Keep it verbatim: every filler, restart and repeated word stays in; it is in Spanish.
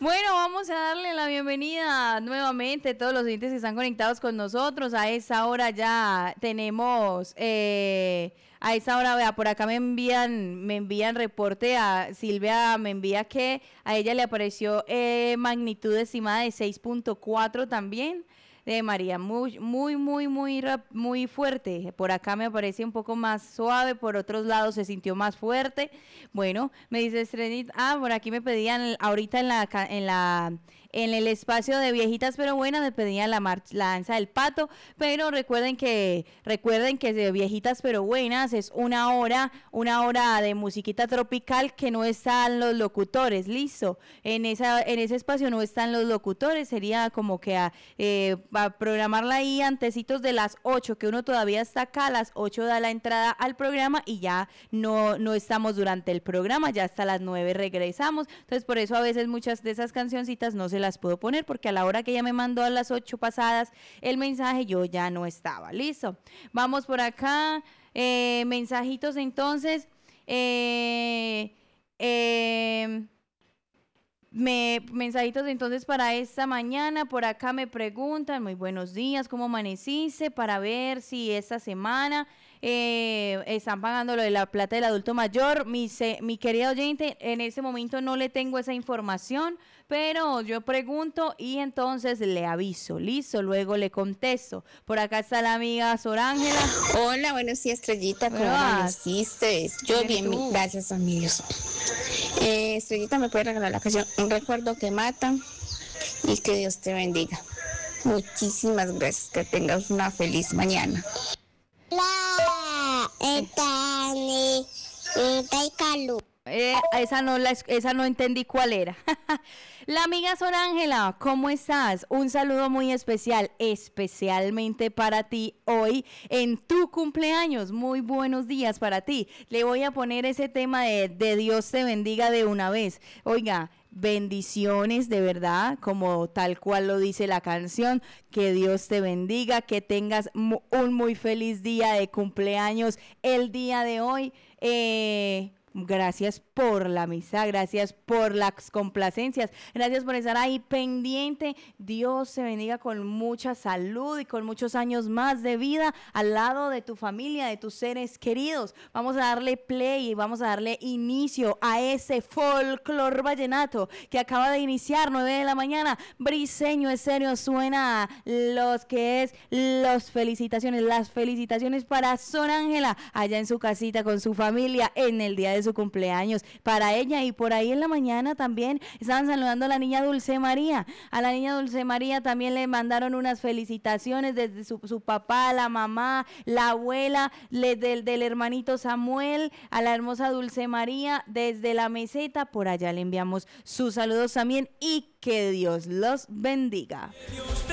Bueno, vamos a darle la bienvenida nuevamente a todos los oyentes que están conectados con nosotros. A esa hora ya tenemos, eh, a esa hora, vea, por acá me envían, me envían reporte a Silvia, me envía que a ella le apareció eh, magnitud estimada de seis punto cuatro también. De María, muy, muy, muy, muy, rap, muy fuerte. Por acá me parece un poco más suave, por otros lados se sintió más fuerte. Bueno, me dice Estrenita, ah, por aquí me pedían ahorita en la, en la, en el espacio de Viejitas pero Buenas, me pedían la, marcha, la danza del pato, pero recuerden que, recuerden que de Viejitas pero Buenas es una hora, una hora de musiquita tropical que no están los locutores, listo. En esa, en ese espacio no están los locutores, sería como que a, eh, a programarla ahí antecitos de las ocho, que uno todavía está acá, a las ocho da la entrada al programa y ya no, no estamos durante el programa, ya hasta las nueve regresamos, entonces por eso a veces muchas de esas cancioncitas no se las puedo poner, porque a la hora que ella me mandó a las ocho pasadas el mensaje, yo ya no estaba, listo. Vamos por acá, eh, mensajitos entonces, eh, eh, Me, mensajitos entonces para esta mañana, por acá me preguntan, muy buenos días, ¿cómo amaneciste? Para ver si esta semana eh, están pagando lo de la plata del adulto mayor. Mi, se, mi querida oyente, en ese momento no le tengo esa información, pero yo pregunto y entonces le aviso, listo, luego le contesto. Por acá está la amiga Sor Ángela. Hola, buenos días, Estrellita, ¿cómo amaneciste? Yo bien, bien gracias, amigos. Eh, Estrellita, ¿me puede regalar la canción Un recuerdo que mata? Y que Dios te bendiga. Muchísimas gracias, que tengas una feliz mañana. La etani, eh, esa no la esa no entendí cuál era. La amiga Sor Ángela, ¿cómo estás? Un saludo muy especial, especialmente para ti hoy en tu cumpleaños. Muy buenos días para ti. Le voy a poner ese tema de, de Dios te bendiga de una vez. Oiga, bendiciones de verdad, como tal cual lo dice la canción, que Dios te bendiga, que tengas un muy feliz día de cumpleaños el día de hoy. Eh... Gracias por la misa, gracias por las complacencias, gracias por estar ahí pendiente. Dios te bendiga con mucha salud y con muchos años más de vida al lado de tu familia, de tus seres queridos. Vamos a darle play y vamos a darle inicio a ese folclor vallenato que acaba de iniciar, nueve de la mañana. Briseño Estéreo suena los que es los felicitaciones, las felicitaciones para Sor Ángela allá en su casita con su familia en el día de su cumpleaños, para ella. Y por ahí en la mañana también estaban saludando a la niña Dulce María, a la niña Dulce María también le mandaron unas felicitaciones desde su, su papá, la mamá, la abuela, le, del, del hermanito Samuel, a la hermosa Dulce María desde la meseta, por allá le enviamos sus saludos también y que Dios los bendiga.